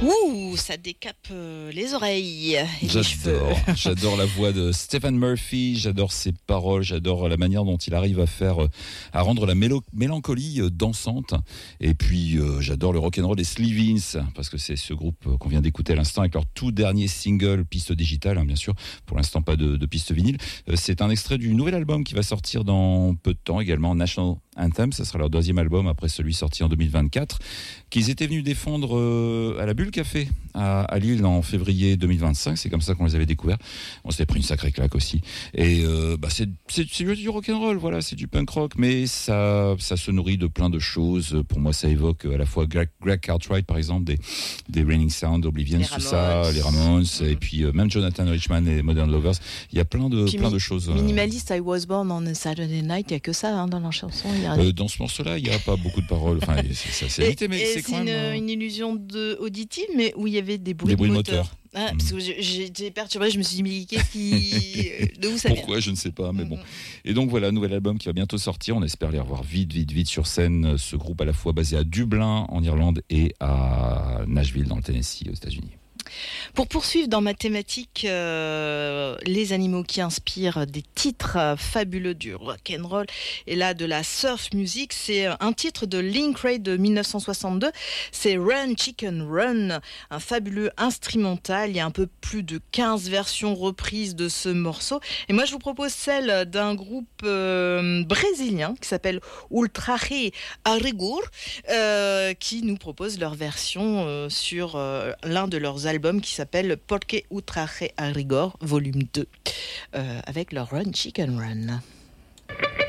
Ouh, ça décape les oreilles et les cheveux. J'adore la voix de Stephen Murphy, j'adore ses paroles, j'adore la manière dont il arrive à rendre la mélancolie dansante. Et puis j'adore le rock'n'roll des Sleevins, parce que c'est ce groupe qu'on vient d'écouter à l'instant avec leur tout dernier single, piste digitale, hein, bien sûr. Pour l'instant, pas de piste vinyle. C'est un extrait du nouvel album qui va sortir dans peu de temps également, National Anthem. Ça sera leur deuxième album après celui sorti en 2024, qu'ils étaient venus défendre à la Bulle Café à Lille en février 2025. C'est comme ça qu'on les avait découverts. On s'est pris une sacrée claque aussi. Et c'est du rock'n'roll, voilà, c'est du punk rock, mais ça se nourrit de plein de choses. Pour moi, ça évoque à la fois Greg Cartwright, par exemple, des Raining Sound, Oblivion, tout ça, les Ramones, et puis même Jonathan Richman et Modern Lovers. Il y a plein de choses. Minimaliste, I Was Born on a Saturday Night, il n'y a que ça dans la chanson. Dans ce morceau-là, il n'y a pas beaucoup de paroles. Enfin, c'est limité, mais c'est quand même une illusion auditive, mais où il y avait des bruits de moteurs. Ah, parce que j'ai été perturbée, je me suis dit, mais d'où ça vient ? Pourquoi, je ne sais pas, mais bon. Et donc voilà, nouvel album qui va bientôt sortir. On espère les revoir vite sur scène. Ce groupe à la fois basé à Dublin, en Irlande, et à Nashville, dans le Tennessee, aux États-Unis. Pour poursuivre dans ma thématique, les animaux qui inspirent des titres fabuleux du rock'n'roll et là de la surf music, c'est un titre de Link Wray de 1962, c'est Run Chicken Run, un fabuleux instrumental. Il y a un peu plus de 15 versions reprises de ce morceau, et moi je vous propose celle d'un groupe brésilien qui s'appelle Ultraje a Rigor, qui nous propose leur version sur l'un de leurs albums qui s'appelle Porque Ultraje a Rigor volume 2, avec leur Run Chicken Run.